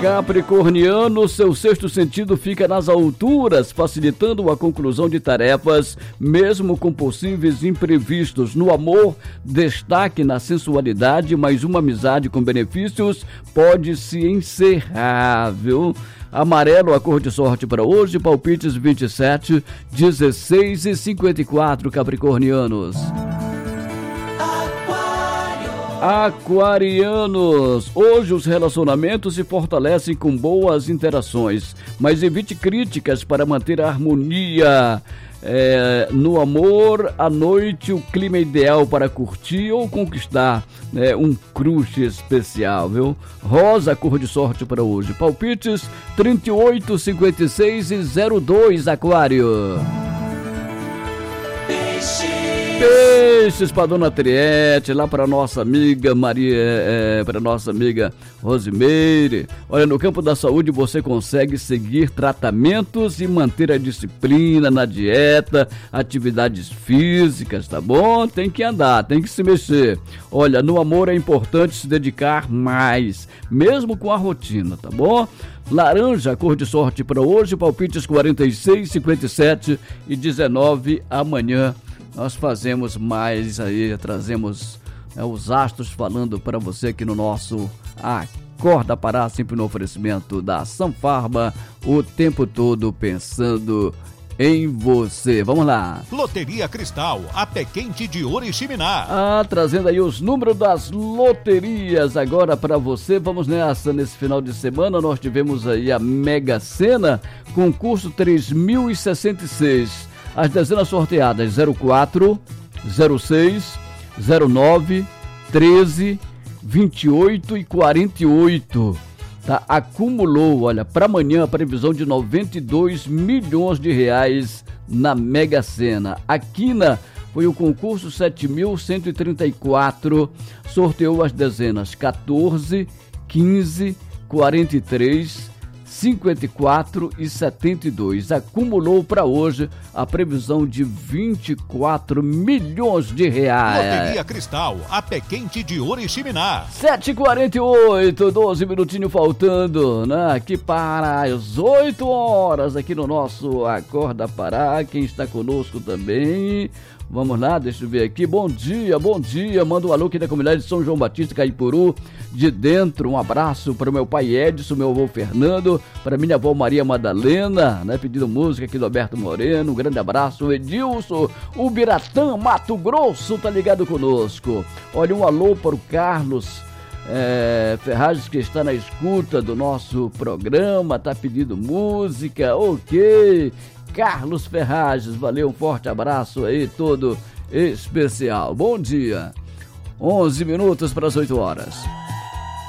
Capricorniano, seu sexto sentido fica nas alturas, facilitando a conclusão de tarefas, mesmo com possíveis imprevistos. No amor, destaque na sensualidade, mas uma amizade com benefícios pode se encerrar, viu? Amarelo, a cor de sorte para hoje, palpites 27, 16 e 54, capricornianos. Aquarianos, hoje os relacionamentos se fortalecem com boas interações, mas evite críticas para manter a harmonia. No amor, à noite, o clima é ideal para curtir ou conquistar um crush especial, viu? Rosa, a cor de sorte para hoje, palpites 38, 56 e 02, Aquário. Peixes para Dona Triete, lá para nossa amiga para nossa amiga Rosimeire. Olha, no campo da saúde você consegue seguir tratamentos e manter a disciplina na dieta, atividades físicas, tá bom? Tem que andar, tem que se mexer. Olha, no amor é importante se dedicar mais, mesmo com a rotina, tá bom? Laranja, a cor de sorte para hoje, palpites 46, 57 e 19 amanhã. Nós fazemos mais aí, trazemos os astros falando para você aqui no nosso Acorda Pará, sempre no oferecimento da Sanfarma, o tempo todo pensando em você. Vamos lá. Loteria Cristal, a pé quente de Oriximiná. Trazendo aí os números das loterias agora para você. Vamos nessa, nesse final de semana nós tivemos aí a Mega Sena, concurso 3066. As dezenas sorteadas 04, 06, 09, 13, 28 e 48. Tá? Acumulou, olha, para amanhã a previsão de 92 milhões de reais na Mega Sena. A Quina foi o concurso 7.134, sorteou as dezenas 14, 15, 43, 54 e 72. Acumulou para hoje a previsão de 24 milhões de reais. Loteria Cristal, a pé quente de Oriximiná. 7h48, 12 minutinhos faltando, né? Aqui para as 8 horas, aqui no nosso Acorda Pará. Quem está conosco também... Vamos lá, deixa eu ver aqui. Bom dia. Manda um alô aqui da comunidade de São João Batista, Caipuru, de dentro. Um abraço para o meu pai Edson, meu avô Fernando, para minha avó Maria Madalena, né? Pedindo música aqui do Alberto Moreno. Um grande abraço. Edilson, Ubiratã, Mato Grosso, tá ligado conosco. Olha, um alô para o Carlos Ferragens, que está na escuta do nosso programa, tá pedindo música. Ok. Carlos Ferragens, valeu, um forte abraço aí, todo especial. Bom dia, 11 minutos para as 8 horas.